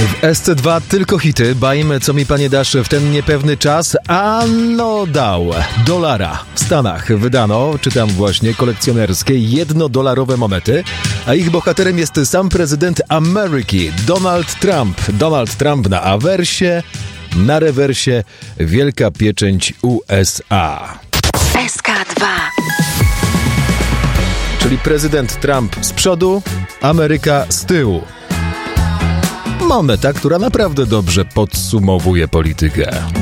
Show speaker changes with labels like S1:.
S1: W SC2 tylko hity. Bajmy, co mi panie dasz w ten niepewny czas. Ano dał. Dolara. W Stanach wydano, czytam właśnie, kolekcjonerskie $1 monety, a ich bohaterem jest sam prezydent Ameryki, Donald Trump. Donald Trump na awersie, na rewersie wielka pieczęć USA.
S2: SK2.
S1: Czyli prezydent Trump z przodu, Ameryka z tyłu. Moneta, która naprawdę dobrze podsumowuje politykę.